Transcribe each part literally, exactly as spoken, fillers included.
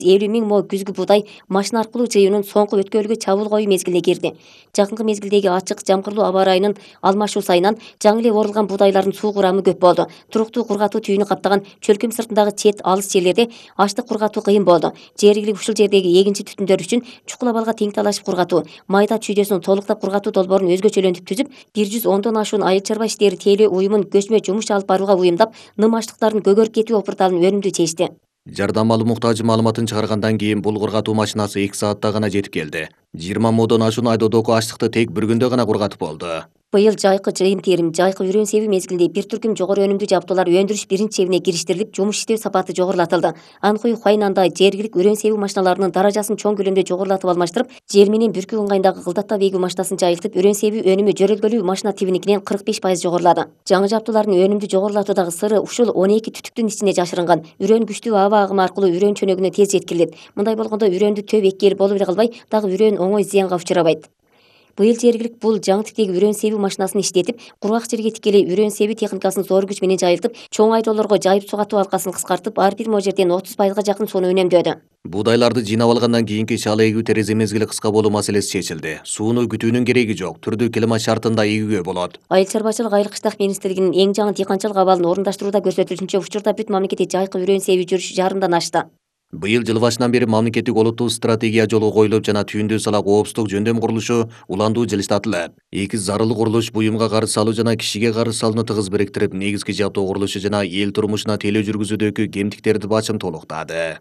элүү миң мо күзгү буудай машина аркылуу жыюунун соңку өткөлгө чабуул коюу мезгилине кирди. Жакынкы мезгилдеги ачык, жамгырлуу аба ырайынын алмашуу сайынан жаңы эле орулган буудайлардын суу курамы көп болду. Туруктуу кургатуу түйүнү каптаган чөлкөм сыртындагы чет алыс жерлерде аштык кургатуу кыйын болду. Жергилик ушул жердеги эгинчи түтүндөр үчүн чукул абалга тең талашып кургатуу, майда чүйдөсүн толуктап кургатуу долбоорун өзгөчөлөнтүп түзүп, бир жүз ондон ашуун айыл чарба иштери тейлөө уюмун көчмө жумуш алып барууга уюмдап, ным аштыктардын көгөрүп кетүү опурталын өнүмдүү чечти. Жардам алуу муктажы маалыматын чыгаргандан кийин бул кургатуу машинасы эки саатта гана жетип келди. жыйырма модон ашуун айдоодогу аштыкты тек бир күндө гана кургатып болду. Быйыл жайкы жыйын-терим, жайкы үрөн себи мезгилинде бир түркүм жогору өнүмдүү жабдуулар өндүрүш биринчи чебине кириштирилип, жумуш иштөө сапаты жогорулатылды. Анхуй Хуайнанда жергилик үрөн себүү машиналарынын даражасын чоң көлөмдө жогорулатып алмаштырып, жер менен бүркүү ыңгайындагы кылдаттап эгүү машинасын жайылтып, үрөн себүү өнүмү жөрөлгөлүү машина тибиникинен кырк беш пайыз жогорулады. Жаңы жабдуулардын өнүмдүү жогорулатуудагы сыры ушул он эки түтүктүн ичинде жашырынган. Үрөн күчтүү аба агымы аркылуу үрөн чөнөгүнө тез жеткирилет. Мындай болгондо үрөндү төп эккел болуп эле калбай, дагы үрөн оңой зыянга учурабайт. Быйыл жергилик бул жаңы типтеги үрөн себүү машинасын иштетип, кургак жерге тикелей үрөн себүү техникасын зор күч менен жайылтып, чоң айдоолорго жайып сугатуу алкасын кыскартып, ар бир можерден отуз пайызга жакын сууну үнөмдөөдү. Буудайларды жыйнап алгандан кийинки шала эгүү терезе мезгили кыска болуу маселеси чечилди. Сууну күтүүнүн кереги жок, түрдүү климат шартында эгүүгө болот. Айыл чарбачылык айыл кыштак министрлигинин эң жаңы дыйканчылык абалын орундаштырууда көрсөтүлүшүнчө, учурда бүт мамлекетте жайкы үрөн себүү жүрүшү жарымдан ашты. Быйыл жыл башынан бери мамлекеттик олуттуу стратегия жолу коюлуп жана түйүндүү сала коопсуздук жөндөм курулушу уландуу жылыштатылып. Эки зарыл курулуш буюмга каршы салуу жана кишиге каршы салууну тыгыз бириктирип, негизги жабдуу курулушу жана эл турмушуна тейлөө жүргүзүүдөгү кемтиктерди бачым толуктады.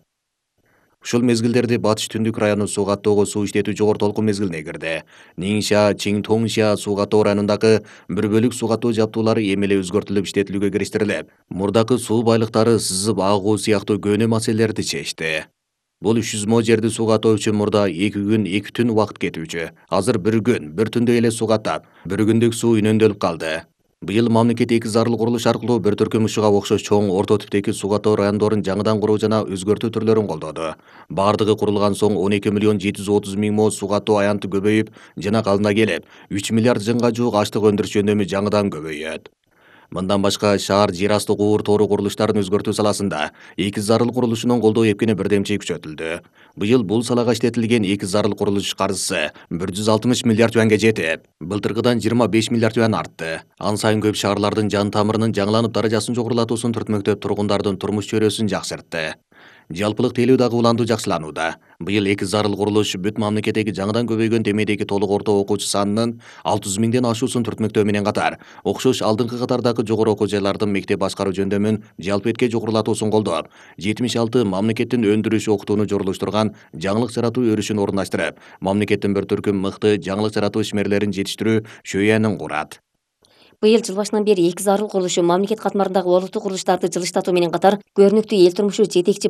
Ушул мезгилдерде Батыш Түндүк району суу каттоого суу иштетүү жогору толкун мезгилине кирди. Нingxia, Чиңтоңxia суу каттоо районундагы бир бөлүк суу каттоо жабдуулары эми эле өзгөртүлүп иштетилүүгө кириштирилип, мурдакы суу байлыктары сызып агуу сыяктуу көөнө маселелерди чечти. Бул үч жүз мо жерди суу каттоо үчүн мурда эки күн эки түн убакыт кетүүчү. Азыр бир күн бир түндө эле суу каттап, бир күндүк суу үнөмдөлүп калды. Быйыл мамлекет эки зарыл курулуш аркылуу бир түркүм ушуга окшош чоң орто типтеги суу каттоо райондорун жаңыдан куруу жана өзгөртүү түрлөрүн колдоду. Бардыгы курулган соң он эки миллион жети жүз отуз миң мо суу каттоо аянты көбөйүп жана калына келип, үч миллиард жыңга жуук аштык өндүрүш жөндөмү жаңыдан көбөйөт. Мындан башка шаар жер асты куур тоору курулуштарын өзгөртүү саласында эки зарыл курулушунун колдоо эпкени бирдемчи күчөтүлдү. Быйыл бул салага иштетилген эки зарыл курулуш каржысы бир жүз алтымыш миллиард юанга жетип, былтыркыдан жыйырма беш миллиард юан артты. Ан сайын көп шаарлардын жан тамырынын жаңыланып даражасын жогорулатуусун түртмөктөп, тургундардын турмуш чөйрөсүн жакшыртты. Жалпылык тейлөө дагы уландуу жакшыланууда. Быйыл эки зарыл курулуш бүт мамлекеттеги жаңыдан көбөйгөн темедеги толук орто окуучу санынын алты жүз миңден ашуусун түртмөктөө менен катар, окшош алдыңкы катардагы жогору окуу жайлардын мектеп башкаруу жөндөмүн жалпы этке жогорулатуусун колдоп, жетимиш алты мамлекеттин өндүрүш окутууну жорлуштурган жаңылык жаратуу өрүшүн орундаштырып, мамлекеттин бир түркүм мыкты жаңылык жаратуу ишмерлерин жетиштирүү шөйөнүн курат. Быйыл жыл башынан бери эки зарыл курулушу мамлекет катмарындагы олуттуу курулуштарды жылыштатуу менен катар, көрүнүктүү эл турмушу жетекчи